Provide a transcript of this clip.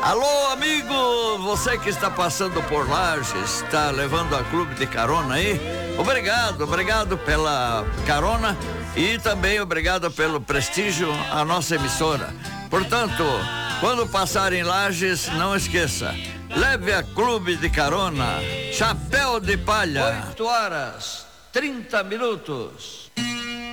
Alô, amigo, você que está passando por Lages, está levando a Clube de Carona aí? Obrigado pela carona e também obrigado pelo prestígio à nossa emissora. Portanto, quando passar em Lages, não esqueça, leve a Clube de Carona, Chapéu de Palha. 8h30.